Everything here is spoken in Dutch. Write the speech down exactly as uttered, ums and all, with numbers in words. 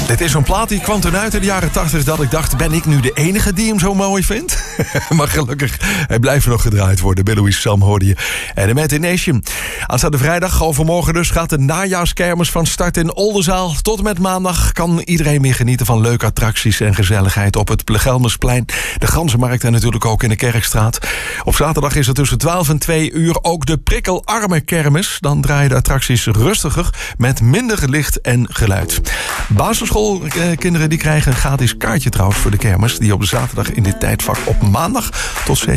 Dit is zo'n plaat die kwam toen uit in de jaren tachtig... dat ik dacht, ben ik nu de enige die hem zo mooi vindt? Maar gelukkig, hij blijft nog gedraaid worden. Bij Louis Sam hoorde je. En de Matination. Aanstaande vrijdag, overmorgen dus, gaat de najaarskermis van start in Oldenzaal. Tot en met maandag kan iedereen weer genieten van leuke attracties en gezelligheid op het Plegelmersplein. De Ganzenmarkt en natuurlijk ook in de Kerkstraat. Op zaterdag is er tussen twaalf en twee uur ook de prikkelarme kermis. Dan draaien de attracties rustiger met minder licht en geluid. Basisschoolkinderen die krijgen een gratis kaartje trouwens voor de kermis, die op de zaterdag in dit tijdvak op maandag tot zeven